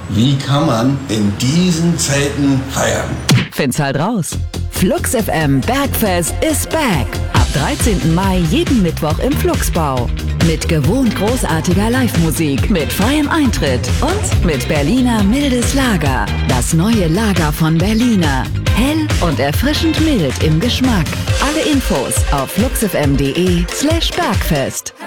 Wie kann man in diesen Zeiten feiern? Find's halt raus. Flux FM Bergfest is back. Ab 13. Mai jeden Mittwoch im Fluxbau. Mit gewohnt großartiger Live-Musik, mit freiem Eintritt und mit Berliner mildes Lager. Das neue Lager von Berliner. Hell und erfrischend mild im Geschmack. Alle Infos auf fluxfm.de/Bergfest.